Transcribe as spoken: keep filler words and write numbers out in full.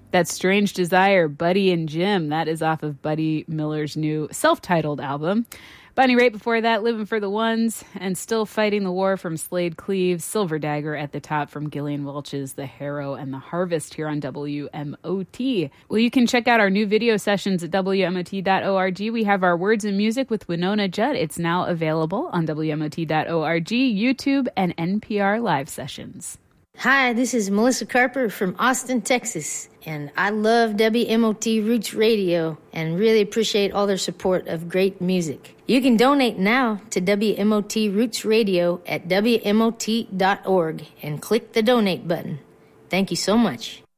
That's Strange Desire, Buddy and Jim. That is off of Buddy Miller's new self-titled album. Bonnie Raitt before that, Living for the Ones, and Still Fighting the War from Slade Cleaves, Silver Dagger at the top from Gillian Welch's The Harrow and the Harvest here on W M O T. Well, you can check out our new video sessions at W M O T dot org. We have our Words and Music with Winona Judd. It's now available on W M O T dot org, YouTube, and N P R Live Sessions. Hi, this is Melissa Carper from Austin, Texas, and I love W M O T Roots Radio and really appreciate all their support of great music. You can donate now to W M O T Roots Radio at W M O T dot org and click the donate button. Thank you so much.